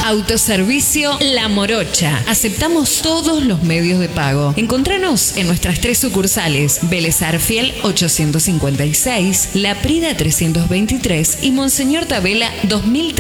Autoservicio La Morocha. Aceptamos todos los medios de pago. Encontranos en nuestras 3 sucursales: Vélez Arfiel 856, La Prida 323 y Monseñor Tabela 2000.